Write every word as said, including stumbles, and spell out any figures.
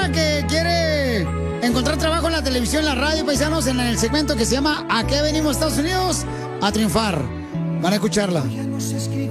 señora que quiere encontrar trabajo en la televisión, en la radio, paisanos, en el segmento que se llama ¿A qué venimos, Estados Unidos? A triunfar. Van a escucharla.